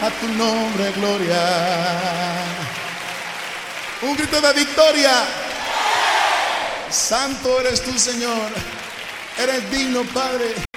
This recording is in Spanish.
a tu nombre, gloria. Un grito de victoria. Santo eres tú, Señor. Eres digno, Padre.